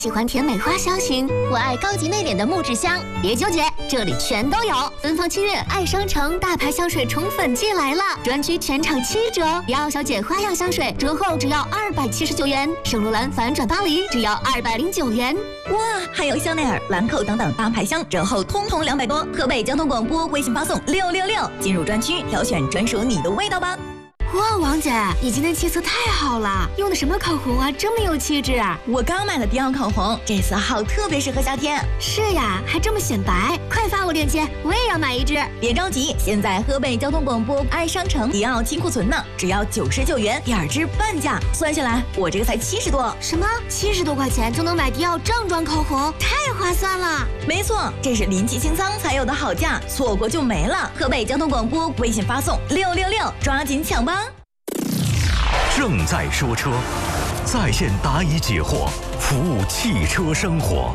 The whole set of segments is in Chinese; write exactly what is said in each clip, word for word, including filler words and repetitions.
喜欢甜美花香型，我爱高级内敛的木质香。别纠结，这里全都有。芬芳七月爱商城大牌香水宠粉季来了，专区全场七折。迪奥小姐花样香水折后只要二百七十九元，圣罗兰反转巴黎只要二百零九元。 哇，还有香奈儿、兰蔻等等大牌香折后通通两百多。河北交通广播微信发送六六六，进入专区挑选专属你的味道吧。 哇，王姐，你今天气色太好了，用的什么口红啊，这么有气质啊！ 我刚买了迪奥口红，这色号特别适合夏天。 是呀，还这么显白，快发我链接，我也要买一支。 别着急，现在河北交通广播爱商城迪奥清库存呢，只要九十九元，第二支半价，算下来我这个才七十多。 什么？七十多块钱就能买迪奥正装口红，太划算了！ 没错，这是临期清仓才有的好价，错过就没了。河北交通广播微信发送六六六，抓紧抢吧！ 正在说车，在线答疑解惑，服务汽车生活。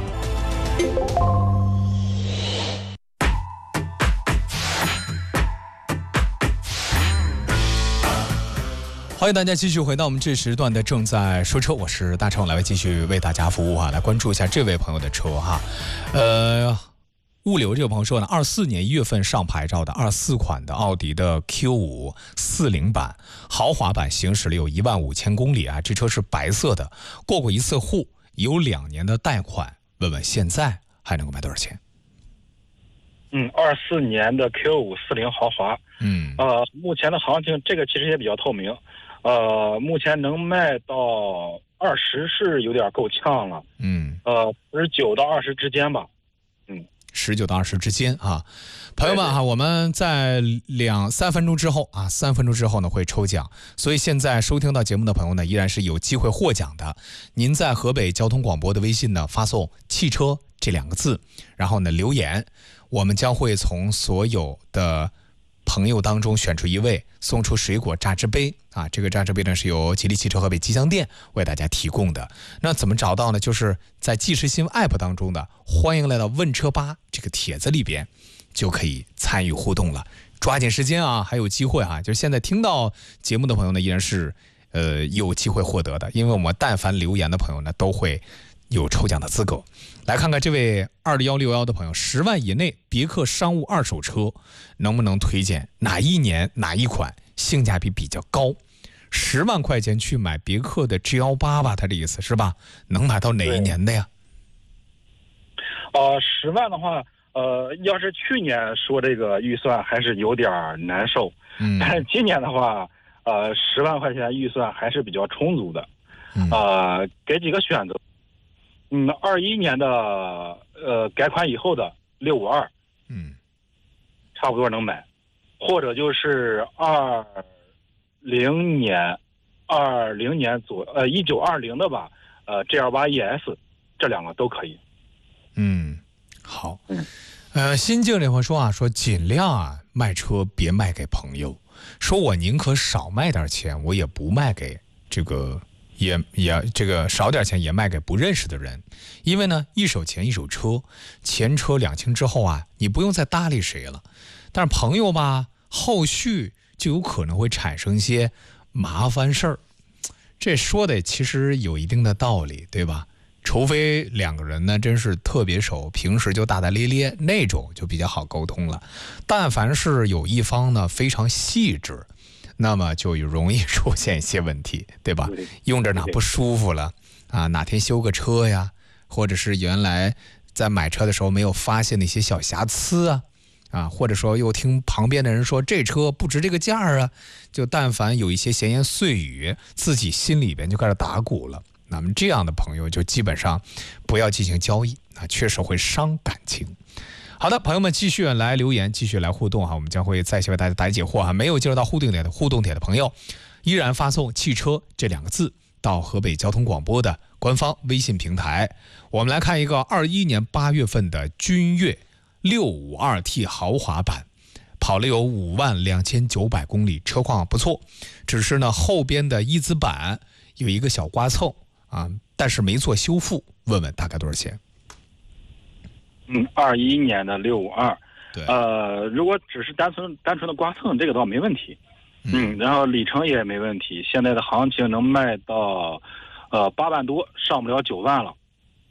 欢迎大家继续回到我们这时段的正在说车，我是大成，来继续为大家服务哈，来关注一下这位朋友的车哈，呃。物流这个朋友说呢，二四年一月份上牌照的二四款的奥迪的 Q 五四零版豪华版，行驶了有一万五千公里啊，这车是白色的，过过一次户，有两年的贷款，问问现在还能够卖多少钱？ 嗯，二四年的 Q 五四零豪华， 嗯， 呃，目前的行情这个其实也比较透明，呃，目前能卖到二十是有点够呛了， 嗯， 呃，十九到二十之间吧，嗯。 十九到二十之间啊，朋友们哈，我们在两三分钟之后啊，三分钟之后呢会抽奖，所以现在收听到节目的朋友呢，依然是有机会获奖的。您在河北交通广播的微信呢发送“汽车”这两个字，然后呢留言，我们将会从所有的朋友当中选出一位，送出水果榨汁杯啊！这个榨汁杯呢是由吉利汽车河北吉祥店为大家提供的。那怎么找到呢？就是在即时新闻 App 当中的欢迎来到问车吧这个帖子里边，就可以参与互动了。抓紧时间啊，还有机会啊！就是现在听到节目的朋友呢，依然是呃有机会获得的，因为我们但凡留言的朋友呢，都会有抽奖的资格。来看看这位二一六一的朋友，十万以内别克商务二手车，能不能推荐哪一年哪一款性价比比较高？十万块钱去买别克的 G 一八 吧，他的意思是吧？能买到哪一年的呀？ 呃，十万的话，呃，要是去年说这个预算还是有点难受， 嗯， 但是今年的话，呃，十万块钱预算还是比较充足的， 嗯、 呃，给几个选择。嗯，二一年的呃改款以后的六五二， 嗯， 差不多能买，或者就是二零年、二零年左呃一九二零的吧，呃 G L 八 E S 这两个都可以。 嗯，好， 嗯， 呃，新静这会说啊，说尽量啊卖车别卖给朋友，说我宁可少卖点钱，我也不卖给这个。也也这个少点钱也卖给不认识的人，因为呢一手钱一手车，前车两清之后啊，你不用再搭理谁了。但是朋友吧，后续就有可能会产生一些麻烦事儿。这说的其实有一定的道理，对吧？除非两个人呢真是特别熟，平时就大大咧咧那种，就比较好沟通了。但凡是有一方呢非常细致，那么就容易出现一些问题，对吧？用着哪不舒服了啊？哪天修个车呀，或者是原来在买车的时候没有发现的一些小瑕疵啊，啊，或者说又听旁边的人说这车不值这个价啊，就但凡有一些闲言碎语，自己心里边就开始打鼓了。那么这样的朋友就基本上不要进行交易啊，确实会伤感情。好的，朋友们继续来留言，继续来互动哈，我们将会再次为大家答疑解惑哈。没有进入到互动帖的互动帖的朋友，依然发送汽车这两个字到河北交通广播的官方微信平台。我们来看一个二一年八月份的君越六五二 T 豪华版，跑了有五万两千九百公里，车况不错，只是呢后边的一字板有一个小刮蹭啊，但是没做修复，问问大概多少钱？ 嗯，二一年的六五二， 对， 呃，如果只是单纯单纯的刮蹭，这个倒没问题，嗯，然后里程也没问题，现在的行情能卖到，呃，八万多，上不了九万了，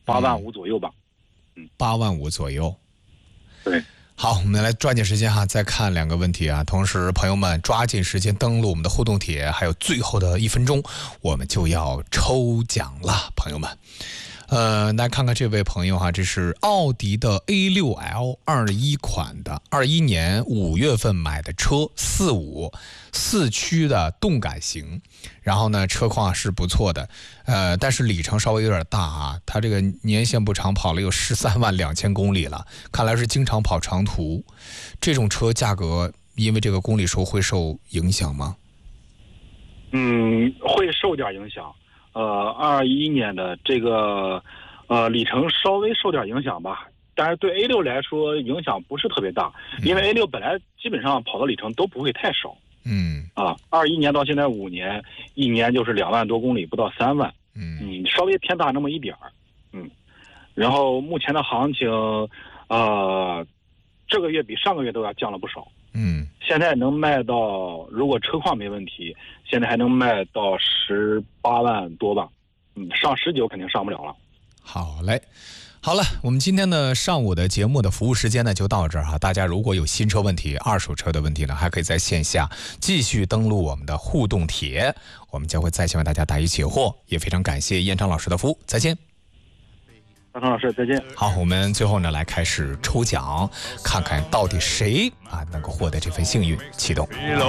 八万五左右吧。 嗯，八万五左右。 对。 好，我们来抓紧时间哈，再看两个问题啊。同时，朋友们抓紧时间登录我们的互动帖，还有最后的一分钟，我们就要抽奖了，朋友们。呃，来看看这位朋友哈，这是奥迪的 A 六 L 二一款的，二一年五月份买的车，四五四驱的动感型，然后呢，车况是不错的，呃，但是里程稍微有点大啊，它这个年限不长，跑了有十三万两千公里了，看来是经常跑长途。这种车价格因为这个公里数会受影响吗？ 嗯，会受点影响。呃，二一年的这个，呃，里程稍微受点影响吧，但是对 A 六来说影响不是特别大，因为 A 六本来基本上跑的里程都不会太少。 嗯。 啊，二一年到现在五年，一年就是两万多公里，不到三万。 嗯。 嗯，稍微偏大那么一点儿。嗯。然后目前的行情，呃，这个月比上个月都要降了不少。 嗯。 现在能卖到，如果车况没问题，现在还能卖到十八万多吧。嗯，上十九肯定上不了了。 好嘞，好了，我们今天的上午的节目的服务时间呢就到这儿哈。大家如果有新车问题、二手车的问题呢，还可以在线下继续登录我们的互动帖，我们将会再次为大家答疑解惑。也非常感谢燕昌老师的服务，再见。 大成老师，再见。 好，我们最后呢来开始抽奖，看看到底谁啊能够获得这份幸运。启动。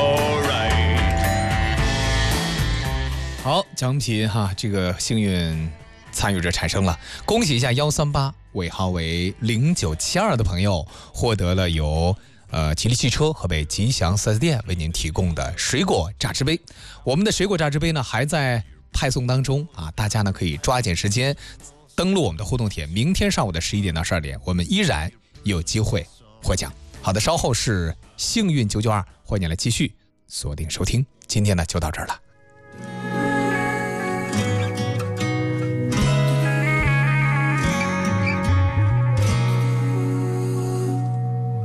好，奖品哈，这个幸运参与者产生了，恭喜一下幺三八尾号为零九七二的朋友，获得了由呃吉利汽车河北吉祥 四 S 店为您提供的水果榨汁杯。我们的水果榨汁杯呢还在派送当中啊，大家呢可以抓紧时间登录我们的互动帖，明天上午的十一点到十二点，我们依然有机会获奖。好的，稍后是幸运九九二，欢迎你来继续锁定收听。今天呢就到这儿了。